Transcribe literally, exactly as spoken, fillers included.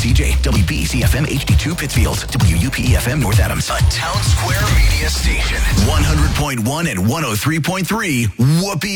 C J, W B C F M H D two Pittsfield, W U P E F M North Adams. A Town Square media station. one hundred point one and one oh three point three Whoopee